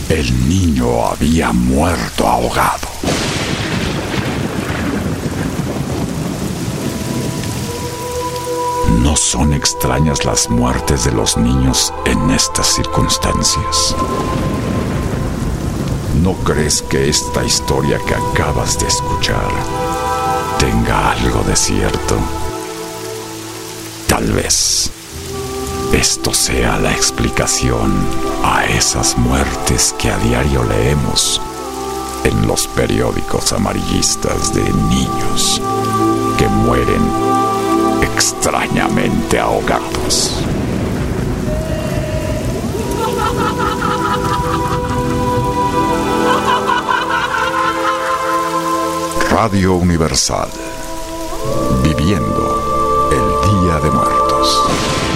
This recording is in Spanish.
El niño había muerto ahogado. No son extrañas las muertes de los niños en estas circunstancias. ¿No crees que esta historia que acabas de escuchar tenga algo de cierto? Tal vez esto sea la explicación a esas muertes que a diario leemos en los periódicos amarillistas de niños que mueren extrañamente ahogados. Radio Universal.